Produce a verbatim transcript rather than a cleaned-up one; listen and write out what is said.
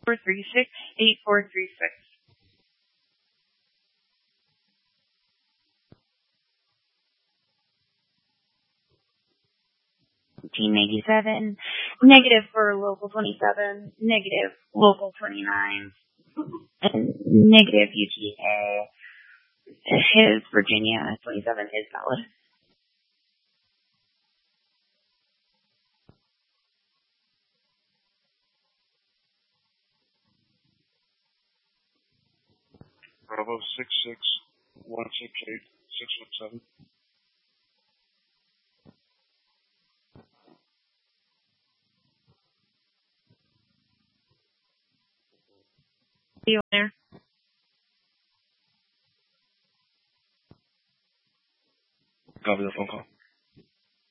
four three six, eight four three six. nineteen eighty-seven, negative for local twenty-seven, negative local twenty-nine, and negative U T A. His Virginia twenty-seven is valid. Bravo six six one six eight six one seven. Are you there? Copy the phone call.